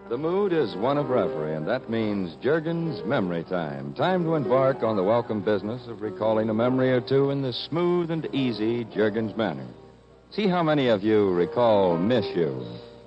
The mood is one of reverie, and that means Juergen's Memory Time. Time to embark on the welcome business of recalling a memory or two in the smooth and easy Juergen's manner. See how many of you recall Miss You.